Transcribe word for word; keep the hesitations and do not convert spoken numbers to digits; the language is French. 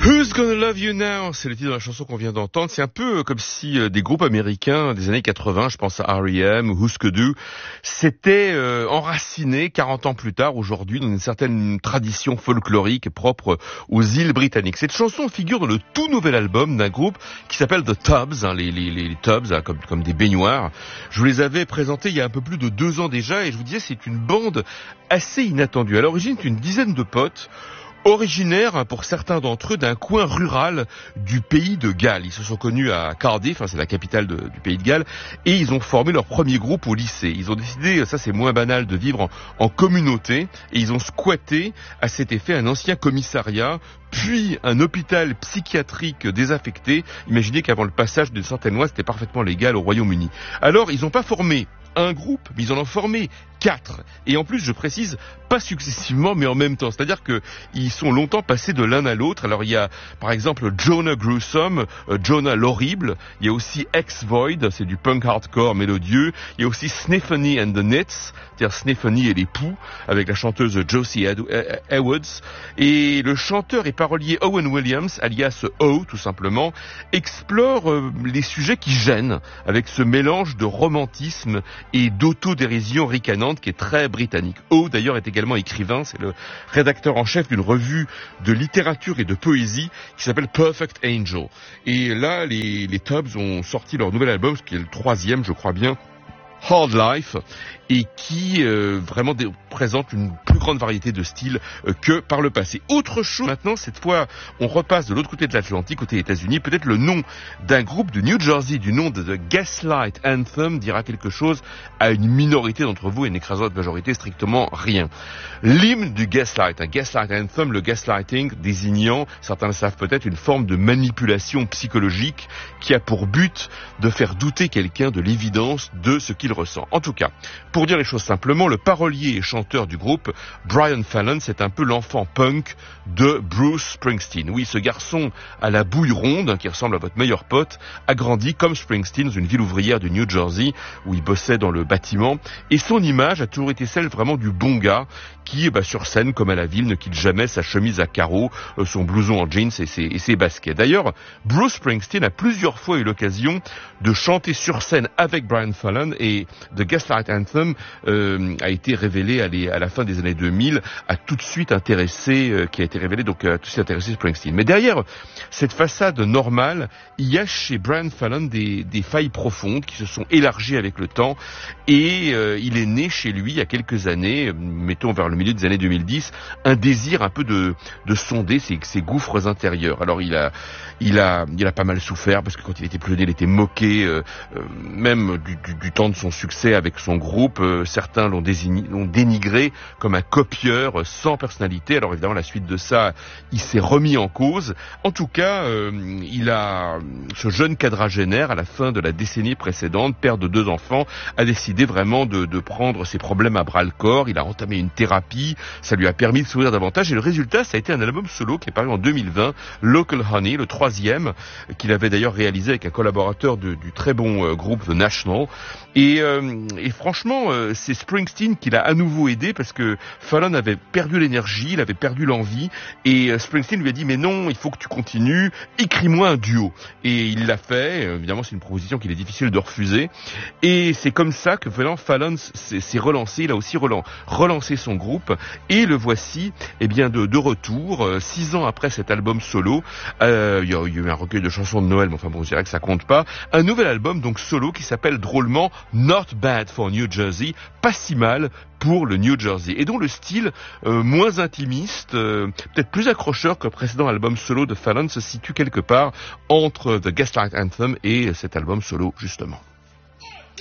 Who's Gonna Love You Now, c'est le titre de la chanson qu'on vient d'entendre. C'est un peu comme si euh, des groupes américains des années quatre-vingts, je pense à R E M ou Husker Du, s'étaient euh, enracinés quarante ans plus tard, aujourd'hui, dans une certaine tradition folklorique propre aux îles britanniques. Cette chanson figure dans le tout nouvel album d'un groupe qui s'appelle The Tubs, hein, les, les, les Tubs, hein, comme, comme des baignoires. Je vous les avais présentés il y a un peu plus de deux ans déjà, et je vous disais, c'est une bande assez inattendue. À l'origine, c'est une dizaine de potes, originaires, pour certains d'entre eux, d'un coin rural du pays de Galles. Ils se sont connus à Cardiff, hein, c'est la capitale de, du pays de Galles, et ils ont formé leur premier groupe au lycée. Ils ont décidé, ça c'est moins banal, de vivre en, en communauté, et ils ont squatté à cet effet un ancien commissariat, puis un hôpital psychiatrique désaffecté. Imaginez qu'avant le passage d'une certaine loi, c'était parfaitement légal au Royaume-Uni. Alors, ils n'ont pas formé un groupe, mais ils en ont formé quatre. Et en plus, je précise, pas successivement, mais en même temps. C'est-à-dire que ils sont longtemps passés de l'un à l'autre. Alors, il y a, par exemple, Jonah Gruesome, euh, Jonah l'horrible. Il y a aussi X-Void, c'est du punk hardcore mélodieux. Il y a aussi Sniffany and the Nits, c'est-à-dire Sniffany et les poux, avec la chanteuse Josie Edwards. Et le chanteur et parolier Owen Williams, alias O, tout simplement, explore euh, les sujets qui gênent, avec ce mélange de romantisme et d'autodérision ricanante qui est très britannique. O, d'ailleurs, est également écrivain, c'est le rédacteur en chef d'une revue de littérature et de poésie qui s'appelle Perfect Angel. Et là, les, les Tubs ont sorti leur nouvel album, ce qui est le troisième, je crois bien, Hard Life, et qui euh, vraiment dé- présente une plus grande variété de styles euh, que par le passé. Autre chose maintenant, cette fois, on repasse de l'autre côté de l'Atlantique, côté États-Unis. Peut-être le nom d'un groupe de New Jersey, du nom de The Gaslight Anthem, dira quelque chose à une minorité d'entre vous et une écrasante majorité, strictement rien. L'hymne du Gaslight, un Gaslight Anthem, le gaslighting désignant, certains le savent peut-être, une forme de manipulation psychologique qui a pour but de faire douter quelqu'un de l'évidence de ce qu'il ressent. En tout cas, pour dire les choses simplement, le parolier et chanteur du groupe, Brian Fallon, c'est un peu l'enfant punk de Bruce Springsteen. Oui, ce garçon à la bouille ronde, qui ressemble à votre meilleur pote, a grandi comme Springsteen dans une ville ouvrière du New Jersey, où il bossait dans le bâtiment, et son image a toujours été celle vraiment du bon gars, qui, bah, sur scène, comme à la ville, ne quitte jamais sa chemise à carreaux, euh, son blouson en jeans et ses, et ses baskets. D'ailleurs, Bruce Springsteen a plusieurs fois eu l'occasion de chanter sur scène avec Brian Fallon, et The Gaslight Anthem euh, a été révélé à, les, à la fin des années deux mille, a tout de suite intéressé, euh, qui a été révélé, donc a tout de suite intéressé Springsteen. Mais derrière cette façade normale, il y a chez Brian Fallon des, des failles profondes qui se sont élargies avec le temps, et euh, il est né chez lui il y a quelques années, mettons vers le milieu des années deux mille dix, un désir un peu de, de sonder ses, ses gouffres intérieurs. Alors il a, il a, il a pas mal souffert parce que quand il était plus jeune, il était moqué, euh, euh, même du, du, du temps de son succès avec son groupe. Euh, certains l'ont, désigné, l'ont dénigré comme un copieur euh, sans personnalité. Alors évidemment, la suite de ça, il s'est remis en cause. En tout cas, euh, il a, ce jeune quadragénaire, à la fin de la décennie précédente, père de deux enfants, a décidé vraiment de, de prendre ses problèmes à bras le corps. Il a entamé une thérapie, ça lui a permis de s'ouvrir davantage, et le résultat, ça a été un album solo qui est paru en deux mille vingt, Local Honey, le troisième, qu'il avait d'ailleurs réalisé avec un collaborateur de, du très bon euh, groupe The National. Et, euh, et franchement, euh, c'est Springsteen qui l'a à nouveau aidé, parce que Fallon avait perdu l'énergie, il avait perdu l'envie, et euh, Springsteen lui a dit « Mais non, il faut que tu continues, écris-moi un duo ». Et il l'a fait, euh, évidemment c'est une proposition qu'il est difficile de refuser, et c'est comme ça que Fallon, Fallon s'est, s'est relancé, il a aussi relan, relancé son groupe, et le voici eh bien de, de retour, euh, six ans après cet album solo. Euh, il y a eu un recueil de chansons de Noël, mais enfin bon, je dirais que ça compte pas. Un nouvel album donc solo qui s'appelle drôlement Not Bad for New Jersey, pas si mal pour le New Jersey, et dont le style euh, moins intimiste, euh, peut-être plus accrocheur que le précédent album solo de Fallon, se situe quelque part entre The Gaslight Anthem et cet album solo justement.